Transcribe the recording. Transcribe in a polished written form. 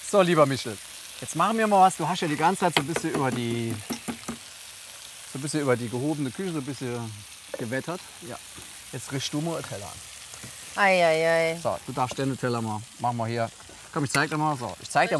So, lieber Michel, jetzt machen wir mal was. Du hast ja die ganze Zeit so ein bisschen über die gehobene Küche so ein bisschen gewettert. Ja. Jetzt riechst du mal einen Teller an. Ei. So, du darfst den Teller mal. Machen wir hier. Komm, ich zeig dir mal. So, ich zeig dir